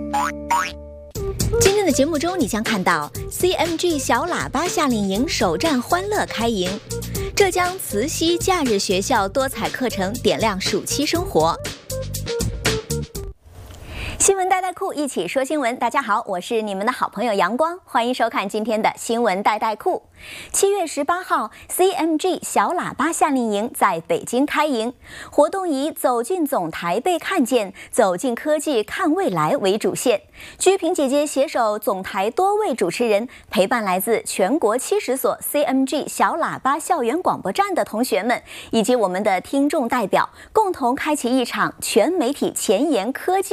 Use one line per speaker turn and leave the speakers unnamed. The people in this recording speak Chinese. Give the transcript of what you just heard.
今天的节目中，你将看到 CMG 小喇叭夏令营首站欢乐开营，浙江慈溪假日学校多彩课程点亮暑期生活。新闻带带库，一起说新闻。大家好，我是你们的好朋友阳光，欢迎收看今天的新闻带带库。7月18号 ，CMG 小喇叭夏令营在北京开营，活动以走进总台被看见，走进科技看未来为主线。鞠萍姐姐携手总台多位主持人，陪伴来自全国70所 CMG 小喇叭校园广播站的同学们，以及我们的听众代表，共同开启一场全媒体前沿科技